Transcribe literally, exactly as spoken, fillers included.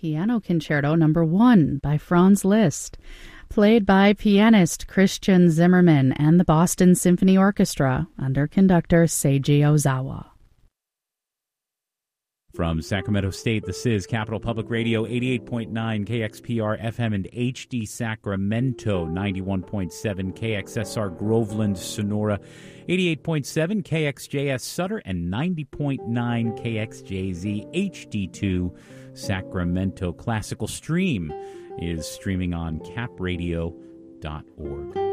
Piano Concerto Number one by Franz Liszt, played by pianist Christian Zimmermann and the Boston Symphony Orchestra under conductor Seiji Ozawa. From Sacramento State, this is Capital Public Radio, eighty-eight point nine K X P R F M and H D Sacramento, ninety-one point seven K X S R Groveland, Sonora, eighty-eight point seven K X J S Sutter, and ninety point nine K X J Z H D two Sacramento. Classical Stream is streaming on cap radio dot org.